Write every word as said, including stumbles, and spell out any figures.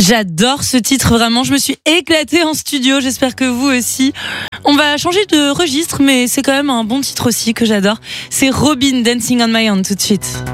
J'adore ce titre, vraiment. Je me suis éclatée en studio. J'espère que vous aussi. On va changer de registre, mais c'est quand même un bon titre aussi que j'adore. C'est Robyn, Dancing on My Own, tout de suite.